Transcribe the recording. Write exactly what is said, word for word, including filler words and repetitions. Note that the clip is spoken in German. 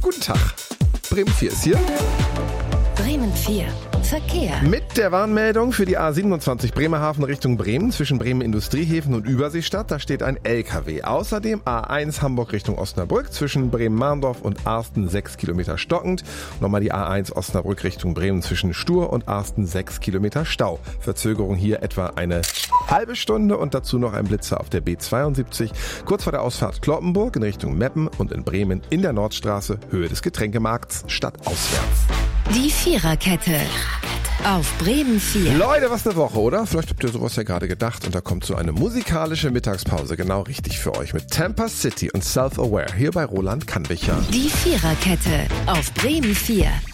Guten Tag. Bremen vier ist hier. Bremen vier. Verkehr. Mit der Warnmeldung für die A siebenundzwanzig Bremerhaven Richtung Bremen zwischen Bremen Industriehäfen und Überseestadt. Da steht ein L K W. Außerdem A eins Hamburg Richtung Osnabrück zwischen Bremen-Mahndorf und Arsten sechs Kilometer stockend. Nochmal die A eins Osnabrück Richtung Bremen zwischen Stur und Arsten sechs Kilometer Stau. Verzögerung hier etwa eine halbe Stunde und dazu noch ein Blitzer auf der B zweiundsiebzig. Kurz vor der Ausfahrt Cloppenburg in Richtung Meppen und in Bremen in der Nordstraße Höhe des Getränkemarkts stadtauswärts. Die Viererkette. Auf Bremen vier. Leute, was eine Woche, oder? Vielleicht habt ihr sowas ja gerade gedacht und da kommt so eine musikalische Mittagspause genau richtig für euch mit Tampa City und Self-Aware hier bei Roland Kannwicher. Die Viererkette auf Bremen vier.